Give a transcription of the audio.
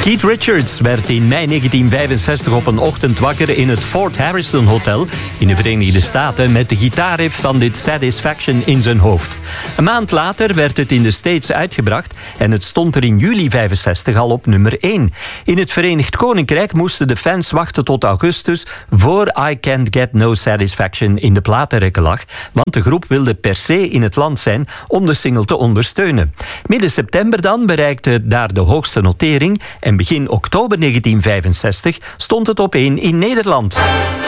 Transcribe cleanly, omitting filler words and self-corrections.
Keith Richards werd in mei 1965 op een ochtend wakker in het Fort Harrison Hotel in de Verenigde Staten met de gitaarriff van dit Satisfaction in zijn hoofd. Een maand later werd het in de States uitgebracht en het stond er in juli 65 al op nummer 1. In het Verenigd Koninkrijk moesten de fans wachten tot augustus voor I Can't Get No Satisfaction in de platenrekken lag, want de groep wilde per se in het land zijn om de single te ondersteunen. Midden september dan bereikte het daar de hoogste notering en begin oktober 1965 stond het op 1 in Nederland.